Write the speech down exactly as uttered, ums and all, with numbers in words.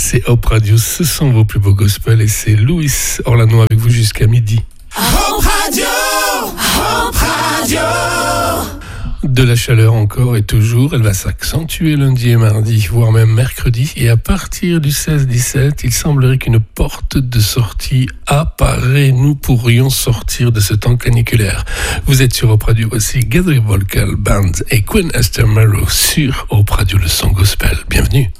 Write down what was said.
c'est Hope Radio, ce sont vos plus beaux gospels et c'est Louis Orlano avec vous jusqu'à midi. Hope Radio, Hope Radio. De la chaleur encore et toujours, elle va s'accentuer lundi et mardi, voire même mercredi. Et à partir du seize dix-sept, il semblerait qu'une porte de sortie apparaît. Nous pourrions sortir de ce temps caniculaire. Vous êtes sur Hope Radio, voici Gathering Vocal Band et Queen Esther Marrow sur Hope Radio, le son gospel. Bienvenue.